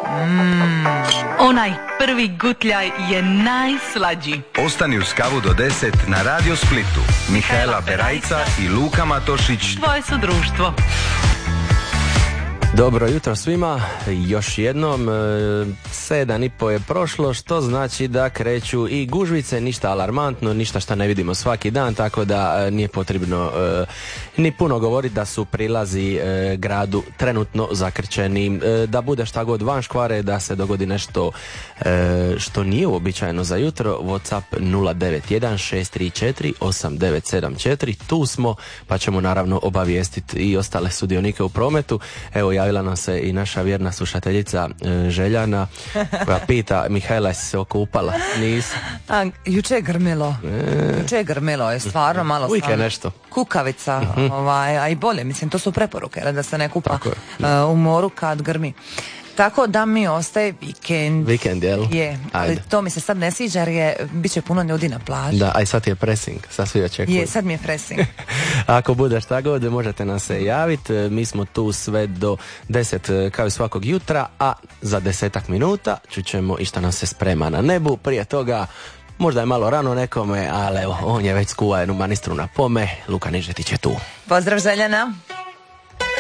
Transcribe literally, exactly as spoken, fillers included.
Mm. Onaj prvi gutljaj je najslađi. Ostani uz kavu do deset na Radio Splitu. Mihaela Berajca i Luka Matošić. Tvoje su društvo. Dobro jutro svima, još jednom, sedam i po je prošlo, što znači da kreću i gužvice, ništa alarmantno, ništa što ne vidimo svaki dan, tako da nije potrebno e, ni puno govoriti da su prilazi e, gradu trenutno zakrčeni, e, da bude šta god van škvare, da se dogodi nešto e, što nije uobičajeno za jutro. WhatsApp nula devet jedan šest tri četiri osam devet sedam četiri, tu smo, pa ćemo naravno obavijestiti i ostale sudionike u prometu. Evo, javila nam se i naša vjerna slušateljica e, Željana, koja pita: Mihaela, jesi se okupala? Nisam. A, juče je grmilo. E... Juče je grmilo, je stvarno malo uvijek je nešto. Kukavica, uh-huh. ovaj, a i bolje, mislim, to su preporuke, da se ne kupa uh, u moru kad grmi. Tako da mi ostaje vikend. Vikend, jel? Je, ali to mi se sad ne sviđa jer je, bit će puno ljudi na plaži. Da, a i sad je pressing, sad svi očekuju. Je, sad mi je pressing. Ako bude šta god, možete nam se javiti. Mi smo tu sve do deset kao i svakog jutra, a za desetak minuta čućemo i šta nam se sprema na nebu. Prije toga, možda je malo rano nekome, ali evo, on je već skuva jednu manistru na pome. Luka Nižetić je tu. Pozdrav Željana.